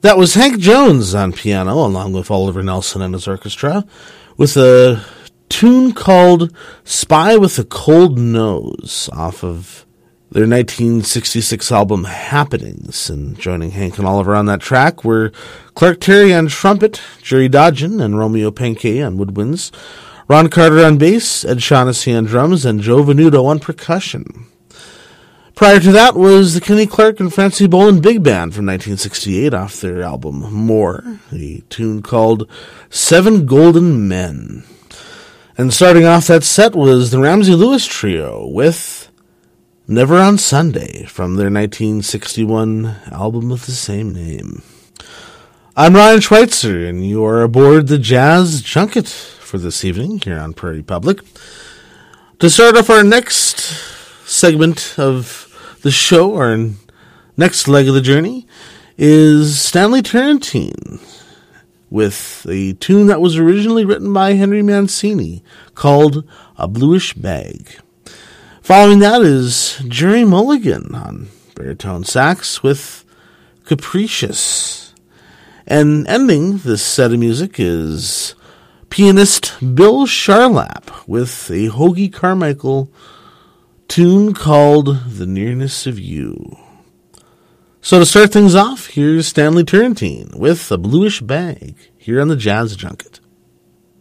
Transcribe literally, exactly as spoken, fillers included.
That was Hank Jones on piano, along with Oliver Nelson and his orchestra, with a tune called Spy with a Cold Nose off of their nineteen sixty-six album Happenings. And joining Hank and Oliver on that track were Clark Terry on trumpet, Jerry Dodgen and Romeo Pankey on woodwinds, Ron Carter on bass, Ed Shaughnessy on drums, and Joe Venuto on percussion. Prior to that was the Kenny Clark and Francie Boland Big Band from nineteen sixty-eight off their album More, a tune called Seven Golden Men. And starting off that set was the Ramsey Lewis Trio with Never on Sunday from their nineteen sixty-one album of the same name. I'm Ryan Schweitzer, and you are aboard the Jazz Junket for this evening here on Prairie Public. To start off our next segment of the show, our next leg of the journey, is Stanley Turrentine with a tune that was originally written by Henry Mancini called A Bluish Bag. Following that is Jerry Mulligan on baritone sax with Capricious. And ending this set of music is pianist Bill Charlap with a Hoagie Carmichael tune called The Nearness of You. So to start things off, here's Stanley Turrentine with A Bluish Bag here on the Jazz Junket.